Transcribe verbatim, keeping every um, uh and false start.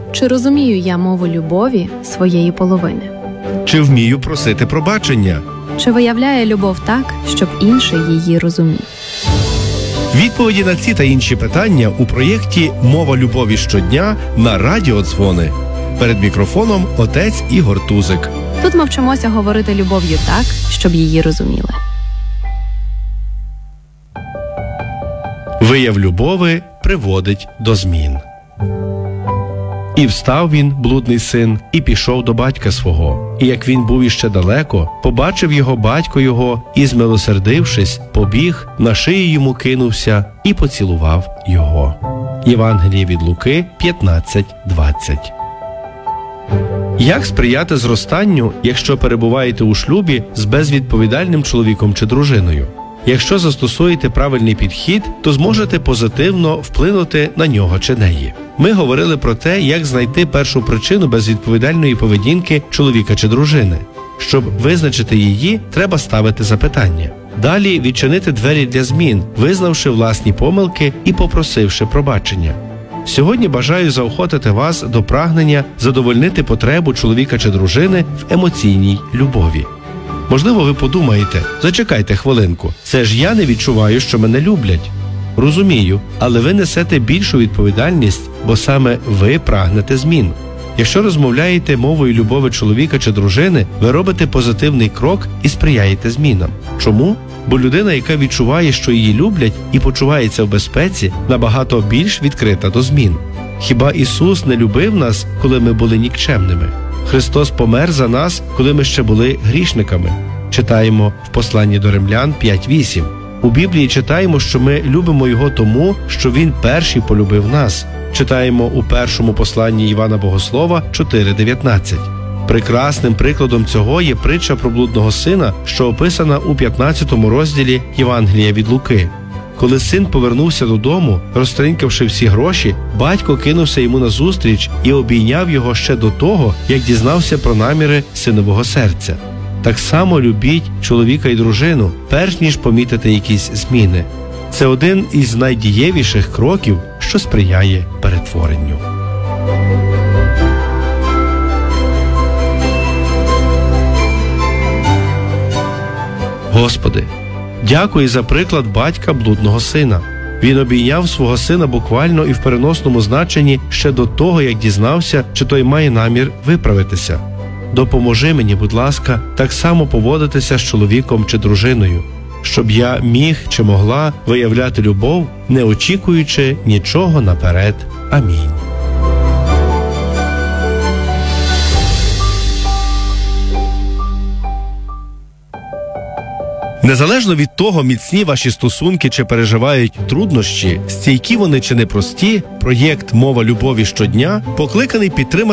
Чи розумію я мову любові своєї половини? Чи вмію просити пробачення? Чи виявляє любов так, щоб інший її розумів? Відповіді на ці та інші питання у проєкті «Мова любові щодня» на Радіо Дзвони. Перед мікрофоном отець Ігор Тузик. Тут ми вчимося говорити любов'ю так, щоб її розуміли. Вияв любови приводить до змін. І встав він, блудний син, і пішов до батька свого. І як він був іще далеко, побачив його батько його, і, змилосердившись, побіг, на шию йому кинувся і поцілував його. Євангеліє від Луки п'ятнадцять двадцять. Як сприяти зростанню, якщо перебуваєте у шлюбі з безвідповідальним чоловіком чи дружиною? Якщо застосуєте правильний підхід, то зможете позитивно вплинути на нього чи неї. Ми говорили про те, як знайти першу причину безвідповідальної поведінки чоловіка чи дружини. Щоб визначити її, треба ставити запитання. Далі відчинити двері для змін, визнавши власні помилки і попросивши пробачення. Сьогодні бажаю заохотити вас до прагнення задовольнити потребу чоловіка чи дружини в емоційній любові. Можливо, ви подумаєте, зачекайте хвилинку, це ж я не відчуваю, що мене люблять. Розумію, але ви несете більшу відповідальність, бо саме ви прагнете змін. Якщо розмовляєте мовою любові чоловіка чи дружини, ви робите позитивний крок і сприяєте змінам. Чому? Бо людина, яка відчуває, що її люблять і почувається в безпеці, набагато більш відкрита до змін. Хіба Ісус не любив нас, коли ми були нікчемними? Христос помер за нас, коли ми ще були грішниками. Читаємо в посланні до Римлян п'ять вісім. У Біблії читаємо, що ми любимо Його тому, що Він перший полюбив нас. Читаємо у першому посланні Івана Богослова чотири дев'ятнадцять. Прекрасним прикладом цього є притча про блудного сина, що описана у п'ятнадцятому розділі Євангелія від Луки. Коли син повернувся додому, розтринькавши всі гроші, батько кинувся йому назустріч і обійняв його ще до того, як дізнався про наміри синового серця. Так само любіть чоловіка і дружину, перш ніж помітити якісь зміни. Це один із найдієвіших кроків, що сприяє перетворенню. Господи, дякую за приклад батька блудного сина. Він обійняв свого сина буквально і в переносному значенні ще до того, як дізнався, чи той має намір виправитися. Допоможи мені, будь ласка, так само поводитися з чоловіком чи дружиною, щоб я міг чи могла виявляти любов, не очікуючи нічого наперед. Амінь. Незалежно від того, міцні ваші стосунки чи переживають труднощі, стійкі вони чи непрості, проєкт «Мова любові щодня» покликаний підтримати